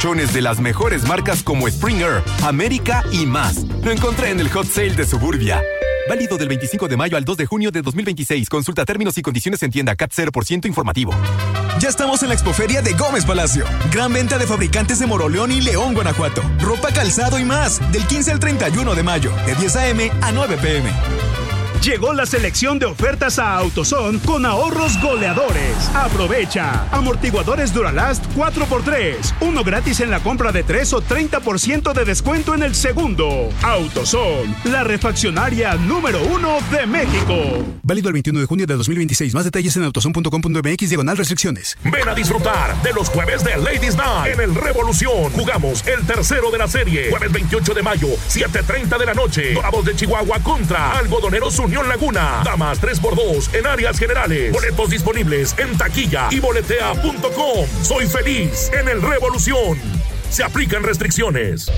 colchones de las mejores marcas como Springer, América y más. Lo encontré en el Hot Sale de Suburbia. Válido del 25 de mayo al 2 de junio de 2026. Consulta términos y condiciones en tienda. CAT 0% informativo. Ya estamos en la Expoferia de Gómez Palacio. Gran venta de fabricantes de Moroleón y León, Guanajuato. Ropa, calzado y más. Del 15 al 31 de mayo. De 10 a.m. a 9 p.m. Llegó la selección de ofertas a AutoZone con ahorros goleadores. Aprovecha. Amortiguadores Duralast 4x3. Uno gratis en la compra de 3 o 30% de descuento en el segundo. AutoZone, la refaccionaria número 1 de México. Válido el 21 de junio de 2026. Más detalles en autozone.com.mx/restricciones. Ven a disfrutar de los jueves de Ladies Night en el Revolución. Jugamos el tercero de la serie. Jueves 28 de mayo, 7:30 de la noche. Dorados de Chihuahua contra Algodoneros Unión Laguna. Damas 3x2 en áreas generales. Boletos disponibles en taquilla y boletea.com. Soy feliz en el Revolución. Se aplican restricciones.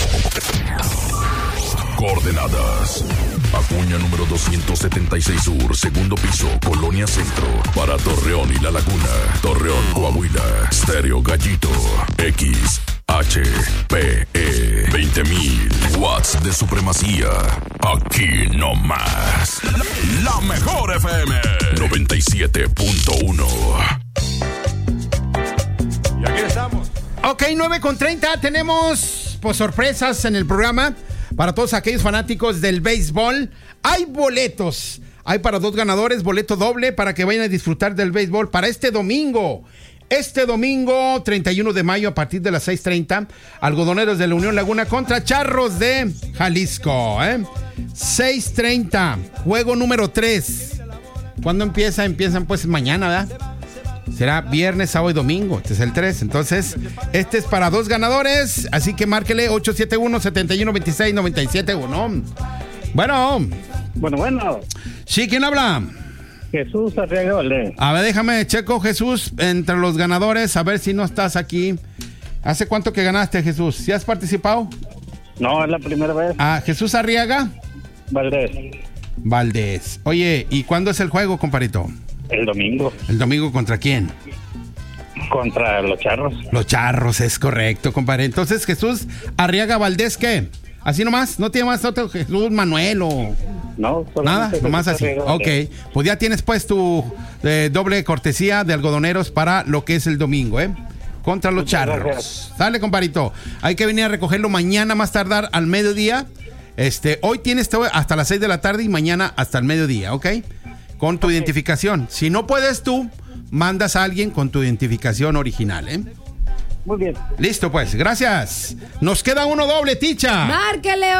Coordenadas: Acuña número 276 Sur, segundo piso, Colonia Centro. Para Torreón y La Laguna. Torreón, Coahuila. Stereo Gallito. XHPE 20.000 watts de supremacía. Aquí no más. La mejor FM 97.1. Y aquí estamos. Ok, 9:30. Tenemos pues sorpresas en el programa para todos aquellos fanáticos del béisbol. Hay boletos. Hay para 2 ganadores, boleto doble para que vayan a disfrutar del béisbol para este domingo. Este domingo, 31 de mayo, a partir de las 6:30, Algodoneros de la Unión Laguna contra Charros de Jalisco. 6:30, juego número 3. ¿Cuándo empieza? Empiezan pues mañana, ¿verdad? Será viernes, sábado y domingo. Este es el 3. Entonces, este es para 2 ganadores. Así que márquele 871-7126-971. Bueno. Bueno. Sí, ¿quién habla? Jesús Arriaga Valdés. A ver, déjame checo, Jesús, entre los ganadores, a ver si no estás aquí. ¿Hace cuánto que ganaste, Jesús? ¿Sí has participado? No, es la primera vez. Jesús Arriaga Valdés. Oye, ¿y cuándo es el juego, comparito? El domingo. ¿El domingo contra quién? Contra los Charros. Los Charros, es correcto, compadre. Entonces, Jesús Arriaga Valdés, ¿qué? ¿Así nomás? ¿No tiene más otro Jesús Manuel o...? No, nada, nomás así. Ok, pues ya tienes pues tu doble cortesía de algodoneros para lo que es el domingo, contra los Charros. Sale, comparito. Hay que venir a recogerlo mañana, más tardar al mediodía. Hoy tienes hasta las 6 de la tarde y mañana hasta el mediodía, ¿ok? Con tu identificación. Si no puedes tú, mandas a alguien con tu identificación original, Muy bien. Listo, pues, gracias. Nos queda uno doble, Ticha. Márquele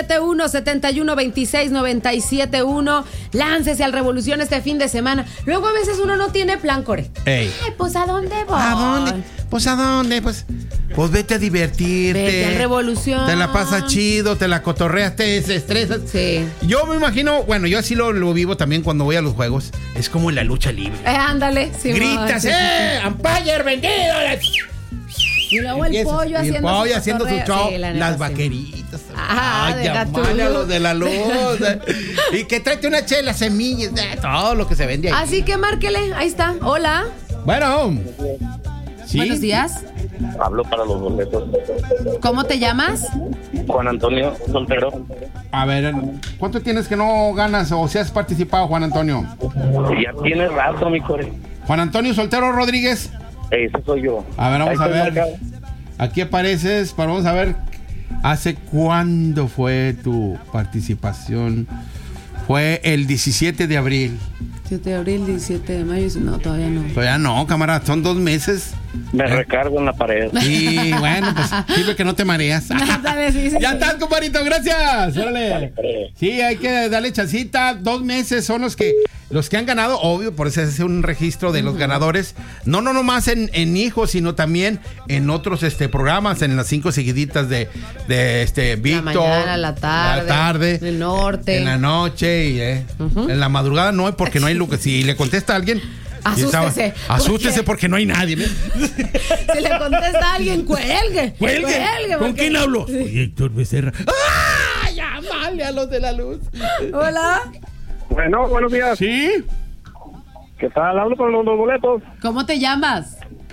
871-7126-971. Láncese al Revolución este fin de semana. Luego a veces uno no tiene plan, Core. Ey. Pues ¿a dónde voy? ¿A dónde? Pues ¿a dónde? Pues vete a divertirte. Vete al Revolución. Te la pasas chido, te la cotorreas, te desestresas. Sí. Yo me imagino, bueno, yo así lo vivo también cuando voy a los juegos. Es como en la lucha libre. Ándale. Sí, gritas, ¡Umpire vendido! Y luego el pollo haciendo su show, sí, las sí. vaqueritas. Deja tú. A los de la luz. Y que tráete una chela, semillas, todo lo que se vende ahí. Así que márquele, ahí está. Hola. Bueno. ¿Sí? Buenos días. Hablo para los boletos. ¿Cómo te llamas? Juan Antonio Soltero. A ver, ¿cuánto tienes que no ganas o si has participado, Juan Antonio? Ya tiene rato, mi Core. Juan Antonio Soltero Rodríguez. Ese soy yo. A ver, vamos a ver. Aquí apareces, vamos a ver. ¿Hace cuándo fue tu participación? Fue el 17 de abril. 7 de abril, 17 de mayo. No, todavía no. Todavía no, camarada, son 2 meses. Me recargo en la pared. Y bueno, pues sirve que no te mareas. Ya estás, compadrito, gracias. Órale. Sí, hay que darle chancita. 2 meses son los que han ganado, obvio, por eso se hace un registro de los ganadores. No nomás en hijos, sino también en otros programas, en las 5 seguiditas de Víctor. La mañana, la tarde. El norte. En la noche y en la madrugada no, porque no hay lugar. Si le contesta a alguien, asústese porque no hay nadie. Si le contesta a alguien, cuelgue. ¿Con quién hablo? Oye, Héctor Becerra. ¡Ah! Llámale a los de la luz. Hola. Bueno, buenos días. ¿Sí? ¿Qué tal? Hablo con los boletos. ¿Cómo te llamas?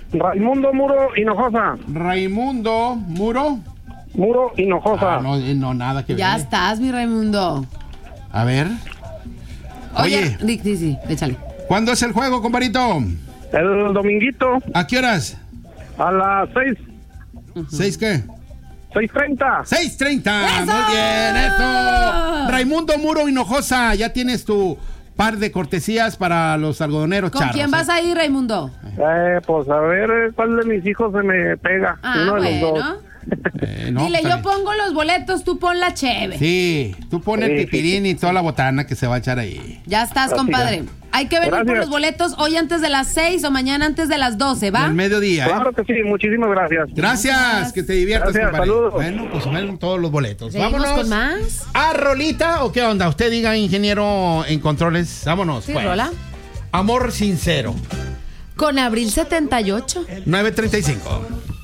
Raimundo Muro Hinojosa. Raimundo Muro Hinojosa. No, nada que ver. Ya estás, mi Raimundo. A ver. Oye. Sí, échale. ¿Cuándo es el juego, comparito? El dominguito. ¿A qué horas? A las 6. ¿6 qué? 6:30. 6:30. ¡Eso! Muy bien, eso. Raimundo Muro Hinojosa, ya tienes tu par de cortesías para los algodoneros ¿Con charros. quién vas a ir, Raimundo? Pues a ver cuál de mis hijos se me pega. Uno de los dos. No, Dile, pues, yo pongo los boletos, tú pon la cheve. Sí, tú pones el Sí, pipirín y toda la botana que se va a echar ahí. Ya estás, Así compadre. es. Hay que venir por Gracias. los boletos hoy antes de las 6 o mañana antes de las 12, ¿va? Al mediodía, ¿eh? Claro que sí, muchísimas gracias. Gracias, que te diviertas, Gracias, compadre. saludos. Bueno, pues ven todos los boletos. ¿Seguimos Vámonos. con más? ¿A rolita o qué onda? Usted diga, ingeniero en controles. Vámonos. Sí, pues. rola. Amor sincero. Con Abril 78. 9:35.